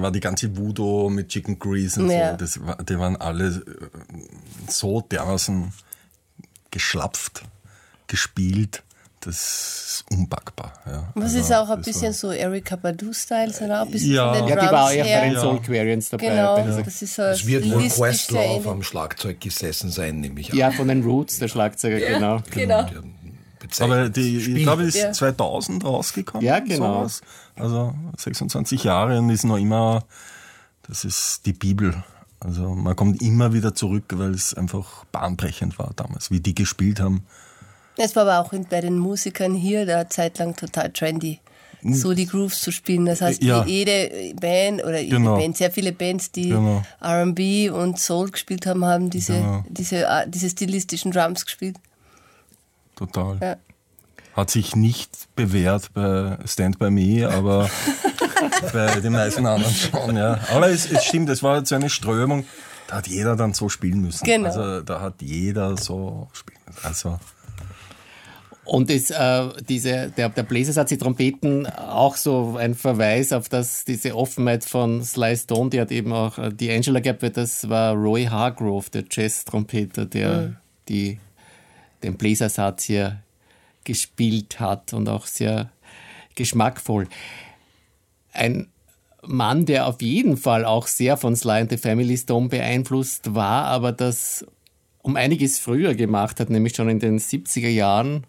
war die ganze Voodoo mit Chicken Grease und Ja. so. Die waren alle so dermaßen geschlapft, gespielt. Das ist unpackbar. Ja. Was Also, ist auch ein das bisschen so Erykah Badu-Style, sondern auch ein bisschen Ja. von den Ja, Drums die war auch eher her. bei den Soulquarians dabei. Genau, Bei dieser- das ist so Es wird wohl stilistisch sehr Questlove ähnlich. am Schlagzeug gesessen sein, nehme ich an. Ja, von den Roots, der Schlagzeuger, genau. Genau. Aber ich glaube, die ist Ja. 2000 rausgekommen. Ja, genau. Sowas. Also 26 Jahre und ist noch immer, das ist die Bibel. Also man kommt immer wieder zurück, weil es einfach bahnbrechend war damals, wie die gespielt haben. Es war aber auch bei den Musikern hier da zeitlang total trendy, so die Grooves zu spielen. Das heißt, Ja. jede Band oder jede Genau. Band, sehr viele Bands, die Genau. R&B und Soul gespielt haben, haben diese stilistischen Drums gespielt. Total. Ja. Hat sich nicht bewährt bei Stand By Me, aber bei den meisten anderen schon. Ja. Aber es stimmt, es war jetzt so eine Strömung, da hat jeder dann so spielen müssen. Genau. Also da hat jeder so spielen müssen. Also Und der Bläsersatz, die Trompeten, auch so ein Verweis auf diese Offenheit von Sly Stone, die hat eben auch die Angela gehabt, weil das war Roy Hargrove, der Jazz-Trompeter, der den Bläsersatz hier gespielt hat und auch sehr geschmackvoll. Ein Mann, der auf jeden Fall auch sehr von Sly and the Family Stone beeinflusst war, aber das um einiges früher gemacht hat, nämlich schon in den 70er Jahren,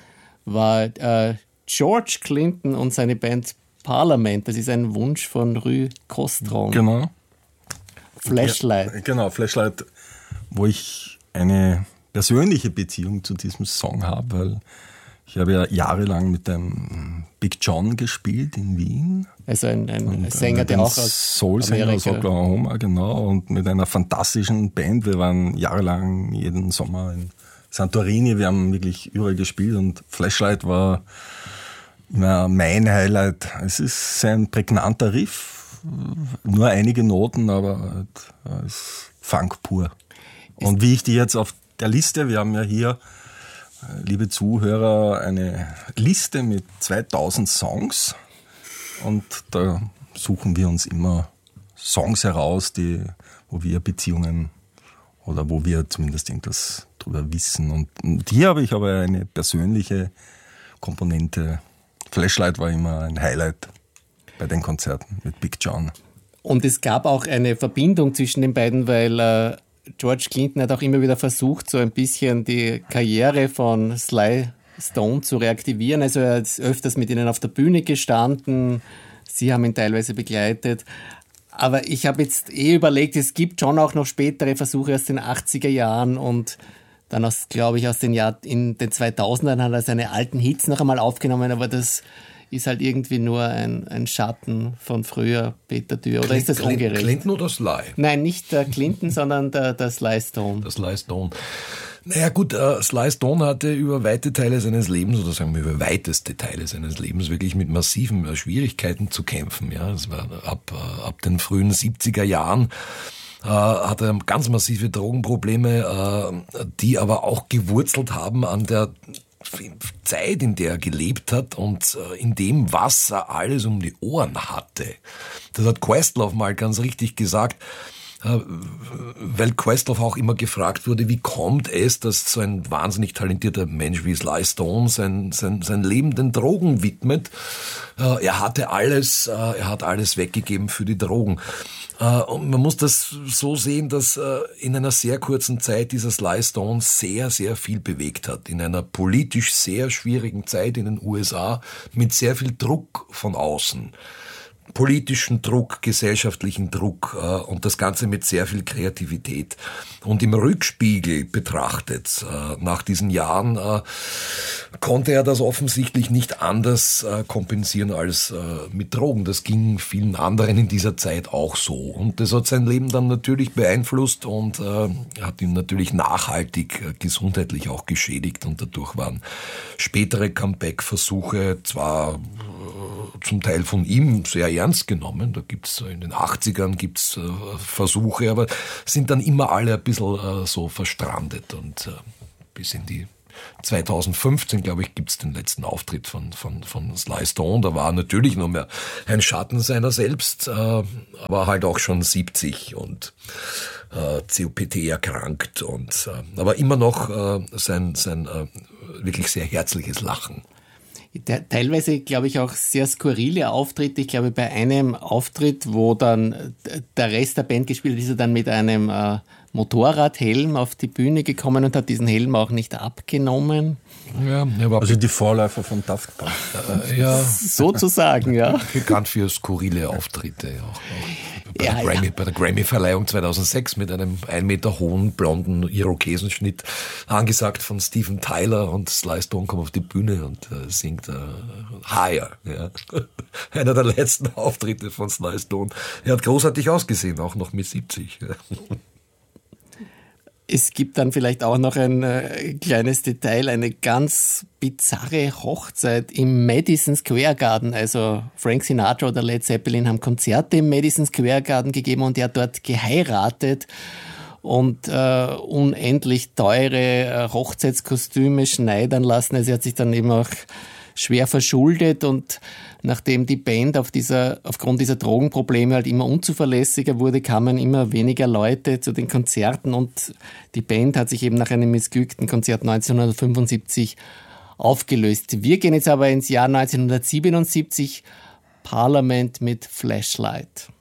war George Clinton und seine Band Parliament. Das ist ein Wunsch von Rue Costron. genau. Flashlight. Ja, genau, Flashlight, wo ich eine persönliche Beziehung zu diesem Song habe, weil ich habe ja jahrelang mit dem Big John gespielt in Wien. Also ein Sänger, mit der dem auch aus Soul-Sänger aus Amerika. Oklahoma, genau, und mit einer fantastischen Band. Wir waren jahrelang jeden Sommer in Santorini, wir haben wirklich überall gespielt und Flashlight war immer mein Highlight. Es ist ein prägnanter Riff, nur einige Noten, aber es ist Funk pur. Und wie ich die jetzt auf der Liste, wir haben ja hier, liebe Zuhörer, eine Liste mit 2000 Songs und da suchen wir uns immer Songs heraus, wo wir Beziehungen oder wo wir zumindest irgendwas drüber wissen. Und hier habe ich aber eine persönliche Komponente. Flashlight war immer ein Highlight bei den Konzerten mit Big John. Und es gab auch eine Verbindung zwischen den beiden, weil George Clinton hat auch immer wieder versucht, so ein bisschen die Karriere von Sly Stone zu reaktivieren. Also er ist öfters mit ihnen auf der Bühne gestanden, sie haben ihn teilweise begleitet. Aber ich habe jetzt überlegt, es gibt schon auch noch spätere Versuche aus den 80er Jahren und dann glaube ich, in den 2000ern hat er seine alten Hits noch einmal aufgenommen, aber das ist halt irgendwie nur ein Schatten von früher Peter Dürr. Oder ist das ungerecht? Clinton oder Sly? Nein, nicht der Clinton, sondern der Sly Stone. Der Sly Stone. Naja gut, Sly Stone hatte über weite Teile seines Lebens, oder sagen wir über weiteste Teile seines Lebens, wirklich mit massiven Schwierigkeiten zu kämpfen. Ja, das war ab den frühen 70er Jahren hatte er ganz massive Drogenprobleme, die aber auch gewurzelt haben an der Zeit, in der er gelebt hat und in dem, was er alles um die Ohren hatte. Das hat Questlove mal ganz richtig gesagt, weil Questlove auch immer gefragt wurde, wie kommt es, dass so ein wahnsinnig talentierter Mensch wie Sly Stone sein Leben den Drogen widmet. Er hat alles weggegeben für die Drogen. Und man muss das so sehen, dass in einer sehr kurzen Zeit dieser Sly Stone sehr, sehr viel bewegt hat. In einer politisch sehr schwierigen Zeit in den USA mit sehr viel Druck von außen. Politischen Druck, gesellschaftlichen Druck und das Ganze mit sehr viel Kreativität. Und im Rückspiegel betrachtet, nach diesen Jahren, konnte er das offensichtlich nicht anders kompensieren als mit Drogen. Das ging vielen anderen in dieser Zeit auch so. Und das hat sein Leben dann natürlich beeinflusst und hat ihn natürlich nachhaltig gesundheitlich auch geschädigt. Und dadurch waren spätere Comeback-Versuche zwar zum Teil von ihm sehr ernst genommen. Da gibt's in den 80ern gibt's Versuche, aber sind dann immer alle ein bisschen so verstrandet und bis in die 2015, glaube ich, gibt's den letzten Auftritt von Sly Stone. Da war natürlich nur mehr ein Schatten seiner selbst, aber halt auch schon 70 und COPD erkrankt aber immer noch sein wirklich sehr herzliches Lachen. Teilweise, glaube ich, auch sehr skurrile Auftritte. Ich glaube, bei einem Auftritt, wo dann der Rest der Band gespielt hat, ist er dann mit einem Motorradhelm auf die Bühne gekommen und hat diesen Helm auch nicht abgenommen. Ja, er war Also die Vorläufer von Daft Punk. ja, Sozusagen, ja. bekannt für skurrile Auftritte. Auch bei der Grammy-Verleihung 2006 mit einem 1 Meter hohen, blonden Irokesenschnitt, angesagt von Steven Tyler, und Sly Stone kommt auf die Bühne und singt Higher. Ja. Einer der letzten Auftritte von Sly Stone. Er hat großartig ausgesehen, auch noch mit 70. Ja. Es gibt dann vielleicht auch noch ein kleines Detail, eine ganz bizarre Hochzeit im Madison Square Garden. Also Frank Sinatra oder Led Zeppelin haben Konzerte im Madison Square Garden gegeben und er hat dort geheiratet und unendlich teure Hochzeitskostüme schneidern lassen. Also er hat sich dann eben auch schwer verschuldet, und nachdem die Band aufgrund dieser Drogenprobleme halt immer unzuverlässiger wurde, kamen immer weniger Leute zu den Konzerten, und die Band hat sich eben nach einem missglückten Konzert 1975 aufgelöst. Wir gehen jetzt aber ins Jahr 1977, Parliament mit Flashlight.